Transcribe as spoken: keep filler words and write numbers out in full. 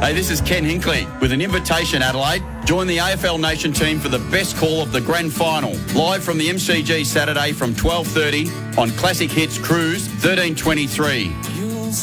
Hey, this is Ken Hinkley with an invitation, Adelaide. Join the A F L Nation team for the best call of the grand final. Live from the M C G Saturday from twelve thirty on Classic Hits Cruise thirteen twenty-three.